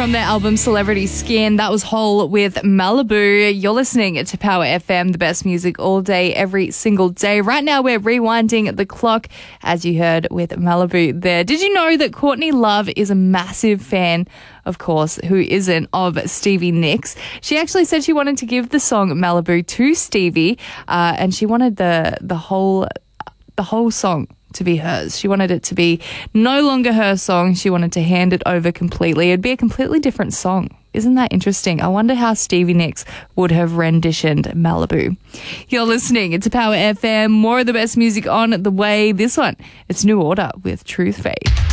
from their album Celebrity Skin. That was Hole with Malibu. You're listening to Power FM, the best music all day, every single day. Right now, we're rewinding the clock, as you heard with Malibu there. Did you know that Courtney Love is a massive fan, of course, who isn't, of Stevie Nicks? She actually said she wanted to give the song Malibu to Stevie, and she wanted the whole song to be hers. She wanted it to be no longer her song. She wanted to hand it over completely. It'd be a completely different song. Isn't that interesting? I wonder how Stevie Nicks would have renditioned Malibu. You're listening to Power FM. More of the best music on the way. This one, it's New Order with Truth Fate.